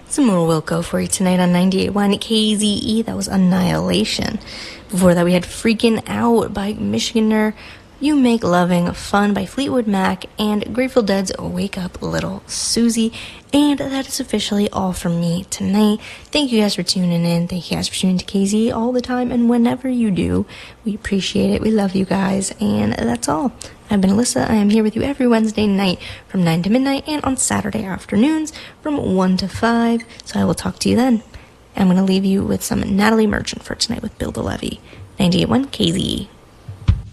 Some more Wilco for you tonight on 98.1 KZE. That was Annihilation. Before that, we had Freaking Out by Michiganer, You Make Loving Fun by Fleetwood Mac, and Grateful Dead's Wake Up Little Susie. And that is officially all from me tonight. Thank you guys for tuning in. Thank you guys for tuning to KZE all the time, and whenever you do, we appreciate it. We love you guys, and that's all. I've been Alyssa. I am here with you every Wednesday night from 9 to midnight and on Saturday afternoons from 1 to 5. So I will talk to you then. I'm going to leave you with some Natalie Merchant for tonight with Bill the Levy. 98.1 KZE.